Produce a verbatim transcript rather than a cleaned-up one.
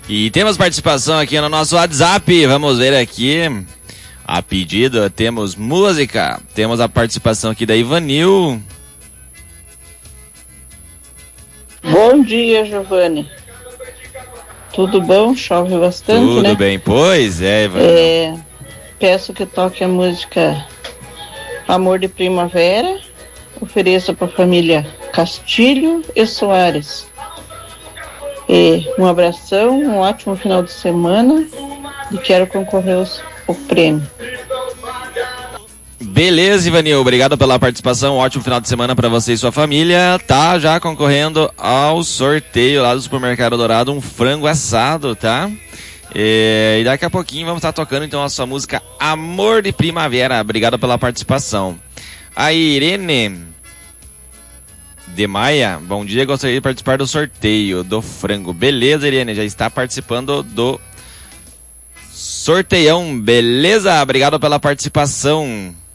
E temos participação aqui no nosso WhatsApp. Vamos ver aqui. A pedido, temos música. Temos a participação aqui da Ivanil. Bom dia, Giovanni. Tudo bom? Chove bastante, Tudo né? Tudo bem, pois é, Ivanil. É, peço que toque a música Amor de Primavera. Ofereça para a família Castilho e Soares. E um abração, um ótimo final de semana e quero concorrer aos, ao prêmio. Beleza, Ivanil, obrigado pela participação, ótimo final de semana para você e sua família. Tá já concorrendo ao sorteio lá do Supermercado Dourado, um frango assado, tá? E, e daqui a pouquinho vamos estar tocando então a sua música Amor de Primavera. Obrigado pela participação. A Irene de Maia, bom dia, gostaria de participar do sorteio do frango. Beleza, Irene, já está participando do sorteião, beleza? Obrigado pela participação.